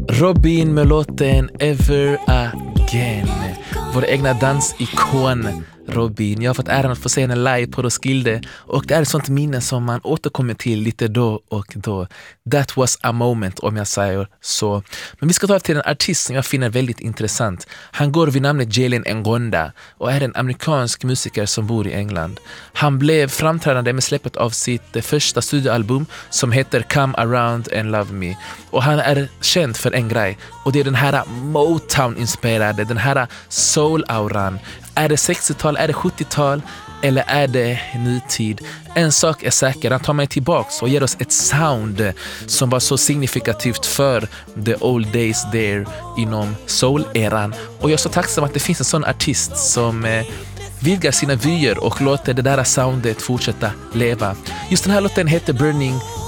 Robin med låten Ever Again. Vår egna dansikon Robin. Jag har fått äran att få se henne live på Roskilde och det är ett sånt minne som man återkommer till lite då och då. That was a moment, om jag säger så. Men vi ska ta till en artist som jag finner väldigt intressant. Han går vid namnet Jalen Ngonda och är en amerikansk musiker som bor i England. Han blev framträdande med släppet av sitt första studioalbum som heter Come Around and Love Me. Och han är känd för en grej och det är den här Motown-inspirerade, den här soul-auran. Är det 60-tal, är det 70-tal eller är det nutid? En sak är säker, han tar mig tillbaks och ger oss ett sound som var så signifikativt för the old days there inom soul-eran. Och jag är så tacksam att det finns en sån artist som vidgar sina vyer och låter det där soundet fortsätta leva. Just den här låten heter Burning